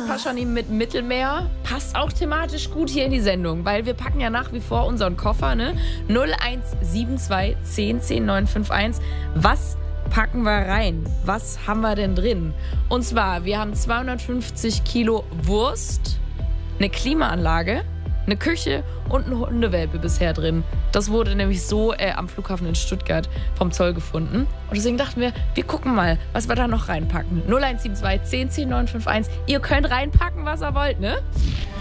Paschanim mit Mittelmeer. Passt auch thematisch gut hier in die Sendung, weil wir packen ja nach wie vor unseren Koffer, ne? 0172 10 10 951. Was packen wir rein? Was haben wir denn drin? Und zwar, wir haben 250 Kilo Wurst, eine Klimaanlage, eine Küche und ein Hundewelpe bisher drin. Das wurde nämlich so am Flughafen in Stuttgart vom Zoll gefunden. Und deswegen dachten wir gucken mal, was wir da noch reinpacken. 0172 10 10 951. Ihr könnt reinpacken, was ihr wollt, ne?